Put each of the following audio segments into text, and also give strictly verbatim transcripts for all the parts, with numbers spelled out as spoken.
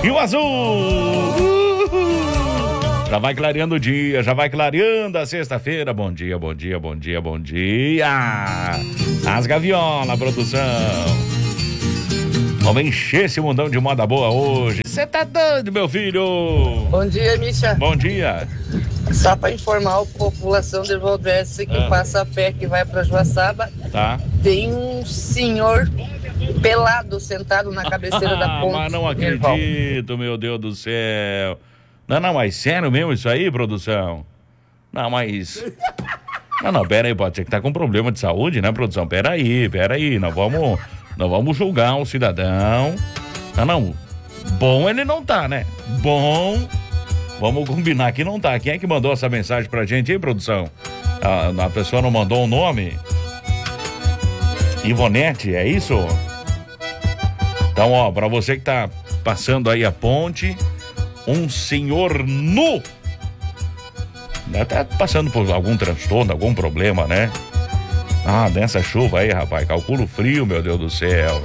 Rio Azul. Uhul. Já vai clareando o dia, já vai clareando a sexta-feira. Bom dia, bom dia, bom dia, bom dia. As gaviola, produção. Vamos encher esse mundão de moda boa hoje. Você tá doido, meu filho? Bom dia, Misha. Bom dia. Só para informar a população de Valdez que ah. passa a pé, que vai para Joaçaba, tá. Tem um senhor pelado sentado na cabeceira da ponte. Mas não acredito, meu Deus do céu. Não, não, mas sério mesmo isso aí, produção? Não, mas... Não, não, pera aí, pode ser que tá com problema de saúde, né, produção? Pera aí, pera aí, nós vamos... Não vamos julgar um cidadão. Não, não. Bom ele não tá, né? Bom. Vamos combinar que não tá. Quem é que mandou essa mensagem pra gente aí, produção? A, a pessoa não mandou o nome? Ivonete, é isso? Então, ó, pra você que tá passando aí a ponte, um senhor nu. Tá passando por algum transtorno, algum problema, né? Ah, dessa chuva aí, rapaz, calcula o frio, meu Deus do céu.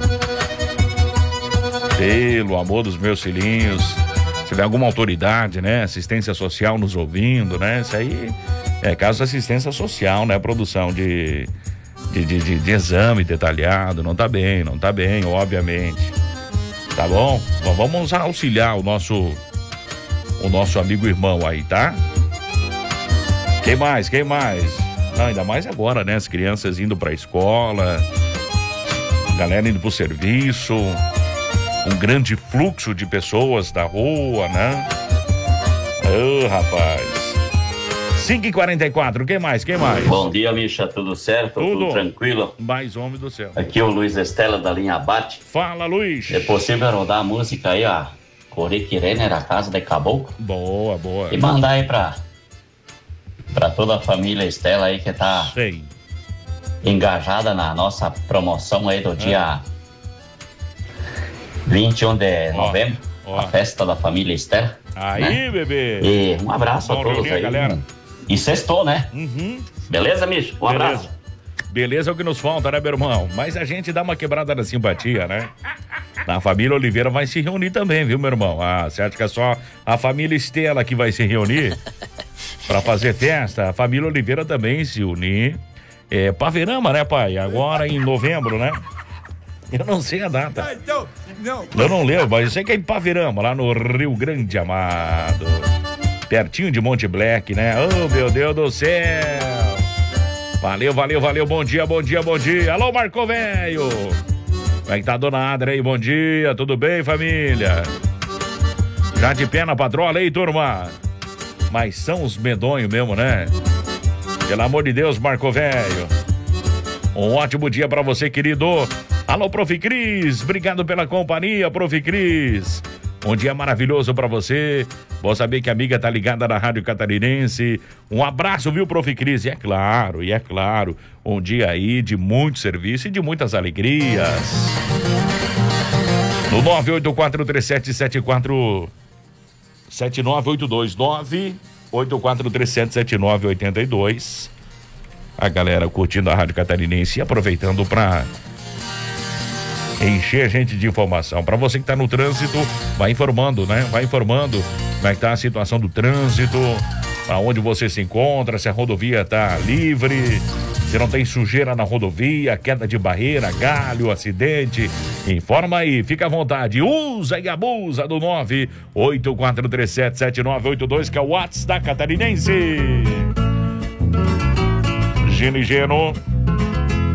Pelo amor dos meus filhinhos, se tiver alguma autoridade, né, assistência social nos ouvindo, né, isso aí é caso de assistência social, né, produção de, de, de, de, de exame detalhado, não tá bem, não tá bem, obviamente. Tá bom? Então vamos auxiliar o nosso, o nosso amigo irmão aí, tá? Quem mais, quem mais? Não, ainda mais agora, né? As crianças indo pra escola, galera indo pro serviço, um grande fluxo de pessoas da rua, né? Ô, oh, rapaz. cinco e quarenta e quatro, quem mais, quem mais? Bom dia, Misha, tudo certo? Tudo, tudo tranquilo? Mais homem do céu. Aqui é o Luiz Estela da linha Abate. Fala, Luiz. É possível rodar a música aí, ó, Coriquirene era a casa de caboclo? Boa, boa. E mandar aí pra... Pra toda a família Estela aí que tá Sim. engajada na nossa promoção aí do dia vinte e um de novembro, ó, ó. A festa da família Estela. Aí, né? Bebê. E um abraço Bom, a todos aí. Galera. E sextou, né? Uhum. Beleza, Micho? Um Beleza. abraço. Beleza é o que nos falta, né, meu irmão? Mas a gente dá uma quebrada na simpatia, né? A família Oliveira vai se reunir também, viu, meu irmão? Ah, você acha que é só a família Estela que vai se reunir pra fazer festa? A família Oliveira também se unir. É, Paverama, né, pai? Agora em novembro, né? Eu não sei a data. Eu não lembro, mas eu sei que é em Paverama, lá no Rio Grande Amado. Pertinho de Monte Black, né? Oh, meu Deus do céu! Valeu, valeu, valeu. Bom dia, bom dia, bom dia. Alô, Marco Velho! Como é que tá a dona Adra aí? Bom dia, tudo bem, família? Já de pé na patrola aí, turma? Mas são os medonhos mesmo, né? Pelo amor de Deus, Marco Velho. Um ótimo dia pra você, querido. Alô, Prof. Cris, obrigado pela companhia, Prof. Cris. Um dia maravilhoso pra você. Bom saber que a amiga tá ligada na Rádio Catarinense. Um abraço, viu, Prof. Cris? E é claro, e é claro, um dia aí de muito serviço e de muitas alegrias. No nove oito quatro três sete sete quatro sete nove oito dois, nove oito quatro três sete sete nove oito dois. A galera curtindo a Rádio Catarinense e aproveitando pra encher a gente de informação. Para você que está no trânsito, vai informando, né? Vai informando como é que tá a situação do trânsito, aonde você se encontra, se a rodovia tá livre, se não tem sujeira na rodovia, queda de barreira, galho, acidente. Informa aí, fica à vontade. Usa e abusa do nove oito quatro três sete sete nove oito dois, que é o WhatsApp da Catarinense. Gino e Geno.